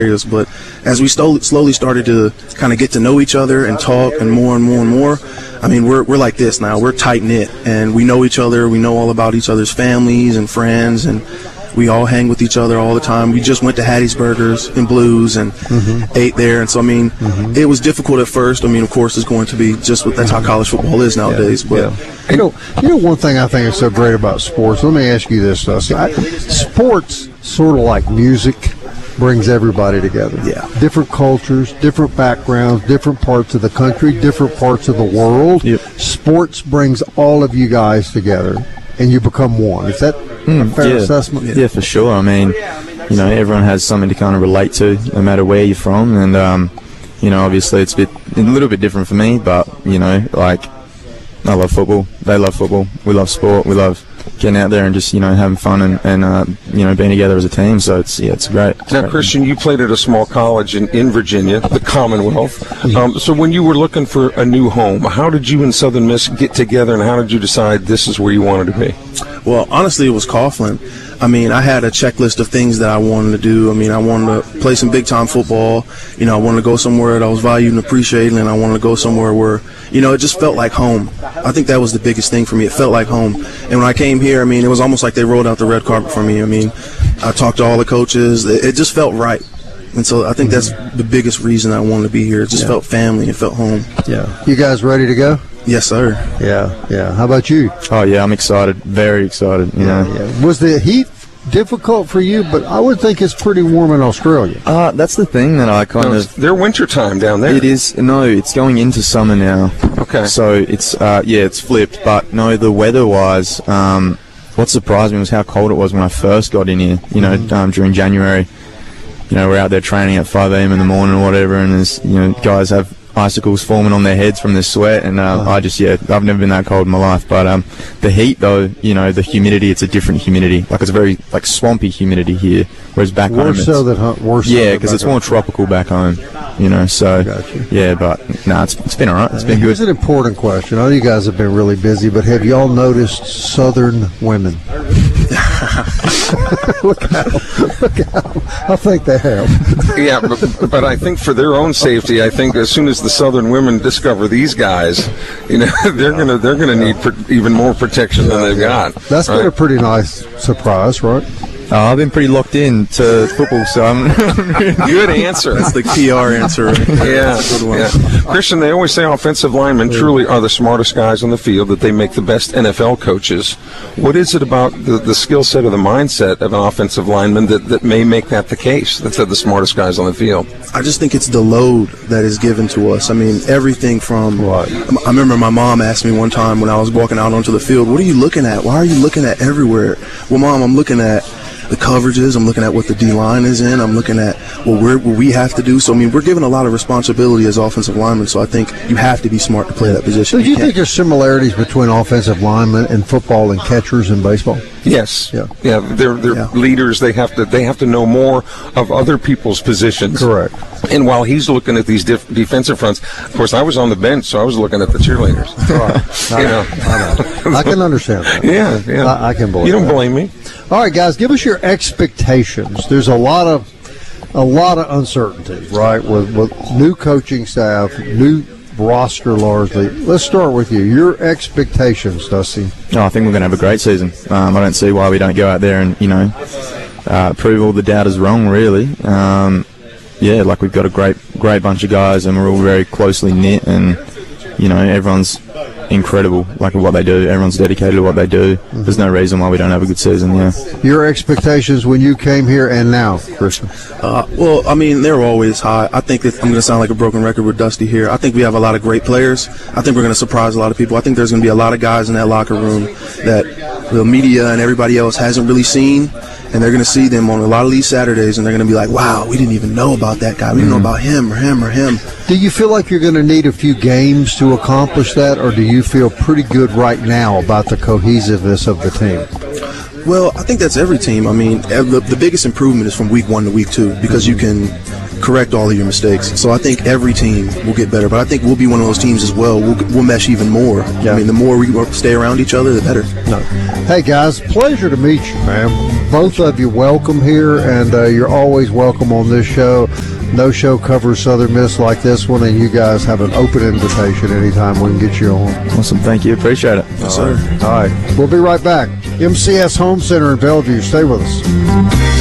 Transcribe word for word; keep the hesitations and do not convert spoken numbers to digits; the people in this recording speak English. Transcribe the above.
areas. But as we slowly, slowly started to kind of get to know each other and talk and more and more and more, I mean, we're we're like this now. We're tight-knit, and we know each other. We know all about each other's families and friends, and we all hang with each other all the time. We just went to Hattie's Burgers and Blues and mm-hmm. ate there. And so, I mean, mm-hmm. it was difficult at first. I mean, of course, it's going to be just what, that's how college football is nowadays. Yeah, but yeah. You know, you know, one thing I think is so great about sports, let me ask you this, Dusty. I, sports, sort of like music, brings everybody together. Yeah. Different cultures, different backgrounds, different parts of the country, different parts of the world. Yep. Sports brings all of you guys together, and you become one. Is that mm, a fair yeah. assessment? Yeah. yeah, for sure. I mean, you know, everyone has something to kind of relate to, no matter where you're from. And, um, you know, obviously it's a, bit, a little bit different for me, but, you know, like, I love football. They love football. We love sport. We love getting out there and just, you know, having fun and, and uh, you know, being together as a team. So it's, yeah, it's great. It's now, great. Christian, you played at a small college in, in Virginia, the Commonwealth. Um, so when you were looking for a new home, how did you and Southern Miss get together, and how did you decide this is where you wanted to be? Well, honestly, it was Coughlin. I mean, I had a checklist of things that I wanted to do. I mean, I wanted to play some big-time football. You know, I wanted to go somewhere that I was valued and appreciated, and I wanted to go somewhere where, you know, it just felt like home. I think that was the biggest thing for me. It felt like home. And when I came here, I mean, it was almost like they rolled out the red carpet for me. I mean, I talked to all the coaches. It just felt right. And so I think that's the biggest reason I wanted to be here. It just yeah. felt family. It felt home. Yeah. You guys ready to go? Yes, sir. Yeah, yeah. How about you? Oh, yeah, I'm excited. Very excited. You yeah, know. yeah. Was the heat difficult for you? But I would think it's pretty warm in Australia. Uh, that's the thing that I kind no, of... They're winter time down there. It is. No, it's going into summer now. Okay. So it's, uh, yeah, it's flipped. But, no, the weather-wise, um, what surprised me was how cold it was when I first got in here, you know, mm-hmm. um, during January. You know, we're out there training at five a.m. in the morning or whatever, and there's, you know, guys have icicles forming on their heads from the sweat, and um, uh-huh. I just, yeah, I've never been that cold in my life. But um, the heat, though, you know, the humidity, it's a different humidity. Like, it's a very, like, swampy humidity here, whereas back home it's... So that, huh? Worse yeah, because it's more tropical back home, you know, so, gotcha. yeah, but, no, nah, it's, it's been all right. It's been Here's good. Here's an important question. I know you guys have been really busy, but have y'all noticed Southern women? Look at them. Look at them. I think they have. Yeah, but, but I think for their own safety, I think as soon as the Southern women discover these guys, you know, they're gonna they're gonna need pr- even more protection than they've got. That's right? been a pretty nice surprise, right? Oh, I've been pretty locked in to football, so I'm good answer. That's the P R answer. Yeah, yeah. Christian, they always say offensive linemen truly are the smartest guys on the field, that they make the best N F L coaches. What is it about the, the skill set or the mindset of an offensive lineman that, that may make that the case, that they're the smartest guys on the field? I just think it's the load that is given to us. I mean, everything from right. I remember my mom asked me one time when I was walking out onto the field, what are you looking at? Why are you looking at everywhere? Well, Mom, I'm looking at the coverages. I'm looking at what the D-line is in. I'm looking at what, we're, what we have to do. So, I mean, we're given a lot of responsibility as offensive linemen, so I think you have to be smart to play that position. So do you, you think there's similarities between offensive linemen and football and catchers in baseball? Yes. Yeah. Yeah. They're they're yeah. leaders. They have to they have to know more of other people's positions. Correct. And while he's looking at these def- defensive fronts, of course, I was on the bench, so I was looking at the cheerleaders. Right. you know. I, know. I can understand that. Yeah. Yeah. I, I can believe. You don't that. blame me. All right, guys, give us your expectations. There's a lot of a lot of uncertainty, right, with, with new coaching staff, new roster largely. Let's start with you. Your expectations, Dusty. Oh, I think we're going to have a great season. Um, I don't see why we don't go out there and, you know, uh, prove all the doubters wrong, really. Um, yeah, like we've got a great, great bunch of guys, and we're all very closely knit, and, you know, everyone's incredible, like what they do. Everyone's dedicated to what they do. Mm-hmm. There's no reason why we don't have a good season. Yeah. Your expectations when you came here and now, Christian? Uh, well, I mean, they're always high. I think that I'm going to sound like a broken record with Dusty here. I think we have a lot of great players. I think we're going to surprise a lot of people. I think there's going to be a lot of guys in that locker room that the media and everybody else hasn't really seen, and they're going to see them on a lot of these Saturdays, and they're going to be like, wow, we didn't even know about that guy. We didn't know about him or him or him. Do you feel like you're going to need a few games to accomplish that, or do you feel pretty good right now about the cohesiveness of the team? Well, I think that's every team. I mean, the, the biggest improvement is from week one to week two, because you can correct all of your mistakes. So I think every team will get better, but I think we'll be one of those teams as well. We'll, we'll mesh even more. Yeah. I mean, the more we stay around each other, the better. No. Hey, guys, pleasure to meet you, man. Both of you welcome here, and uh, you're always welcome on this show. No show covers Southern Miss like this one, and you guys have an open invitation anytime we can get you on. Awesome. Thank you. Appreciate it. Yes, sir. All right. We'll be right back. M C S Home Center in Bellevue. Stay with us.